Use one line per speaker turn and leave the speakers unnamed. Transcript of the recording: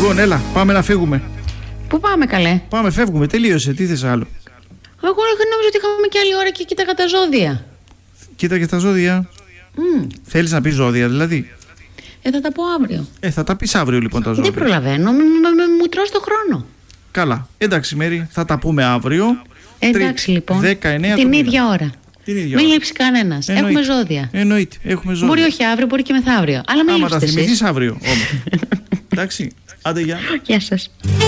Λοιπόν, έλα, πάμε να φύγουμε.
Πού πάμε, καλέ?
Πάμε, φεύγουμε, τελείωσε. Τι θες άλλο?
Εγώ νόμιζα ότι είχαμε και άλλη ώρα και κοίταγα τα ζώδια.
Κοίταγε τα ζώδια. Θέλεις να πεις ζώδια, δηλαδή?
Θα τα πω αύριο.
Θα τα πεις αύριο λοιπόν τα ζώδια.
Δεν προλαβαίνω, μου τρως το χρόνο.
Καλά. Εντάξει, Μέρη, θα τα πούμε αύριο.
Εντάξει, λοιπόν.
19
την ίδια ώρα. Μην λείψει κανένας.
Εννοείται.
Έχουμε ζώδια.
Εννοείται. Έχουμε ζώδια.
Μπορεί όχι αύριο, μπορεί και μεθαύριο. Αλλά μην
άμα τα
λείψετε
θυμηθείς
εσείς.
αύριο όμως. Εντάξει. Άντε, γεια.
Γεια σας.